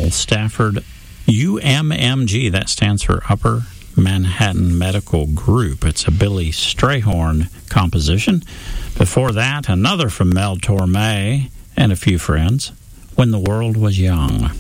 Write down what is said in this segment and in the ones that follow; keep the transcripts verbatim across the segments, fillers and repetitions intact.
Medical Stafford U M M G. That stands for Upper Manhattan Medical Group. It's a Billy Strayhorn composition. Before that, another from Mel Torme and a few friends, When the World Was Young.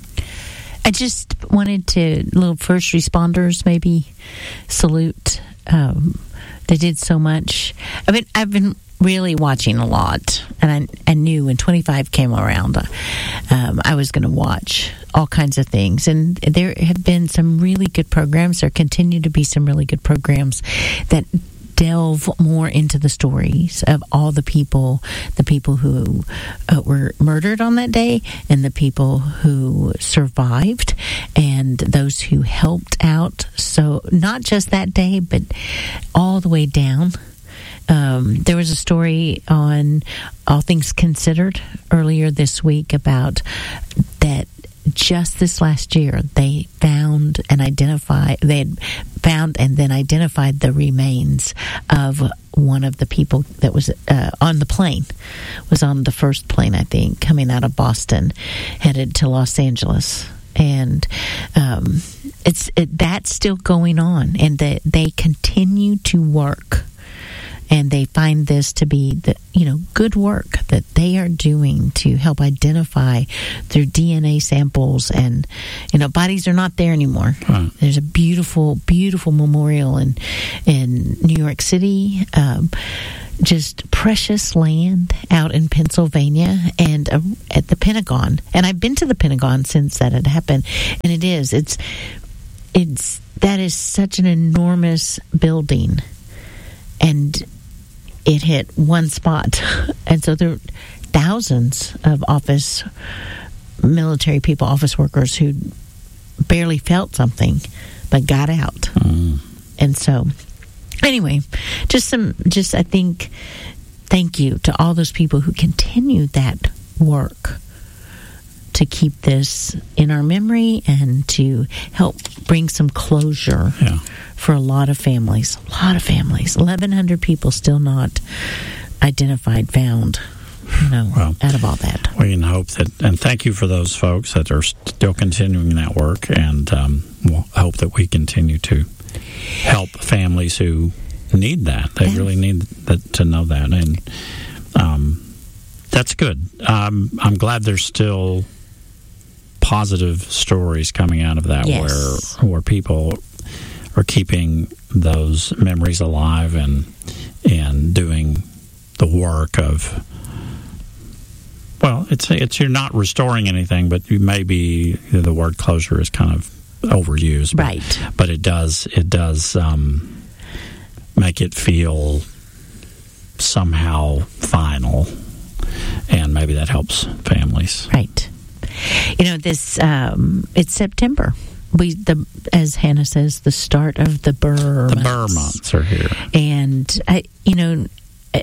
I just wanted to, little first responders, maybe salute. Um, they did so much. I mean, I've been really watching a lot, and I, I knew when twenty-five came around, um, I was going to watch all kinds of things. And there have been some really good programs. There continue to be some really good programs that delve more into the stories of all the people, the people who uh, were murdered on that day, and the people who survived, and those who helped out. So not just that day, but all the way down. Um, there was a story on All Things Considered earlier this week about that just this last year they found and identified, they had found and then identified the remains of one of the people that was uh, on the plane, was on the first plane, I think, coming out of Boston, headed to Los Angeles. And um, it's it, that's still going on, and that they continue to work. And they find this to be the, you know, good work that they are doing to help identify through D N A samples. And, you know, bodies are not there anymore. Right. There's a beautiful, beautiful memorial in, in New York City. Um, just precious land out in Pennsylvania, and uh, at the Pentagon. And I've been to the Pentagon since that had happened. And it is, it's, it's, that is such an enormous building. And it hit one spot. And so there are thousands of office, military people, office workers who barely felt something, but got out. Mm. And so, anyway, just some, just I think, thank you to all those people who continue that work to keep this in our memory and to help bring some closure yeah. for a lot of families. A lot of families. eleven hundred people still not identified, found, you know, well, out of all that. We can hope that, and thank you for those folks that are still continuing that work, and um, we'll hope that we continue to help families who need that. They yeah. really need that, to know that, and um, that's good. Um, I'm glad there's still positive stories coming out of that, yes. where where people are keeping those memories alive and and doing the work of, well, it's it's you're not restoring anything, but you maybe the word closure is kind of overused, right? But, but it does it does um, make it feel somehow final, and maybe that helps families, right? You know, this, um, it's September. We, the, as Hannah says, the start of the Burr The months. Burr months are here. And, I, you know, I,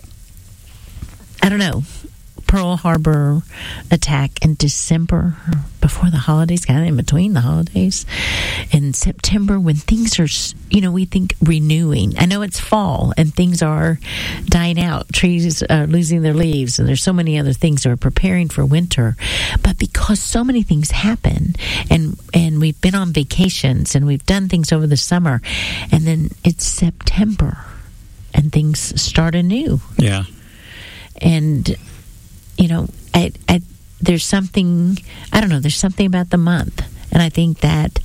I don't know, Pearl Harbor attack in December, before the holidays, kind of in between the holidays, in September, when things are, you know, we think renewing. I know it's fall and things are dying out. Trees are losing their leaves, and there's so many other things that are preparing for winter. But because so many things happen, and and we've been on vacations and we've done things over the summer, and then it's September and things start anew. Yeah. And you know, I, I, there's something, I don't know, there's something about the month. And I think that,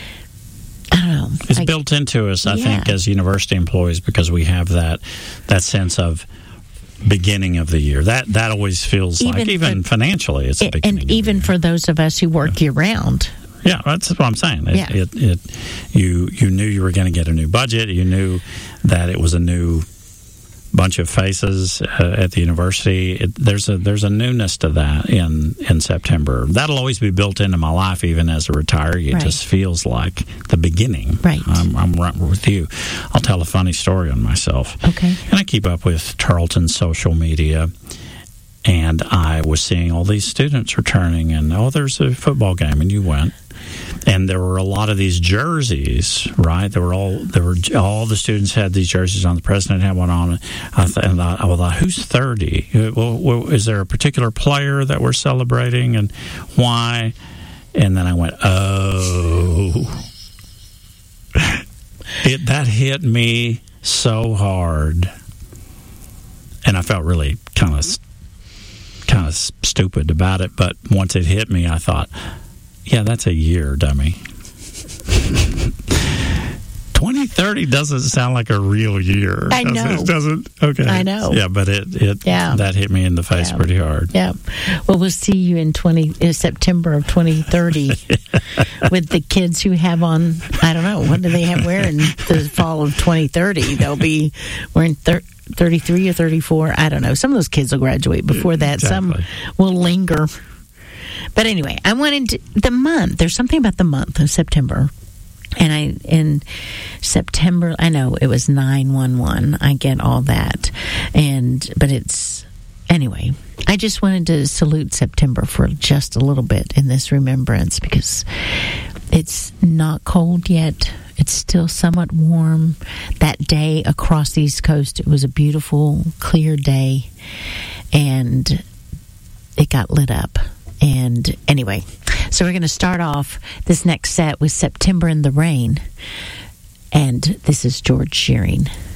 I don't know. It's I, built into us, I yeah. think, as university employees, because we have that that sense of beginning of the year. That that always feels even like, even for, financially, it's a beginning And even of the for year. those of us who work yeah. year-round. Yeah, that's what I'm saying. It, yeah. it, it, you, you knew you were going to get a new budget. You knew that it was a new bunch of faces uh, at the university. It, there's a there's a newness to that in, in September. That'll always be built into my life, even as a retiree. It right. just feels like the beginning. Right. I'm, I'm right with you. I'll tell a funny story on myself. Okay. And I keep up with Tarleton's social media, and I was seeing all these students returning, and, oh, there's a football game, and you went. And there were a lot of these jerseys, right? There were all there were all the students had these jerseys on. The president had one on. I th- and I, I thought, who's thirty? Well, well, is there a particular player that we're celebrating, and why? And then I went, oh. It, that hit me so hard. And I felt really kind of kind of stupid about it. But once it hit me, I thought, yeah, that's a year, dummy. twenty thirty doesn't sound like a real year. I know. It doesn't. Okay. I know. Yeah, but it, it yeah. that hit me in the face yeah. pretty hard. Yeah. Well, we'll see you in twenty in September of twenty thirty with the kids who have on, I don't know, what do they have wearing the fall of twenty thirty? They'll be wearing thir- thirty-three or thirty-four. I don't know. Some of those kids will graduate before that. Exactly. Some will linger. But anyway, I wanted to, the month. There's something about the month of September. And I in September, I know it was nine one one. I get all that, and but it's anyway. I just wanted to salute September for just a little bit in this remembrance because it's not cold yet. It's still somewhat warm. That day across the East Coast, it was a beautiful, clear day, and it got lit up. And anyway, so we're going to start off this next set with September in the Rain. And this is George Shearing.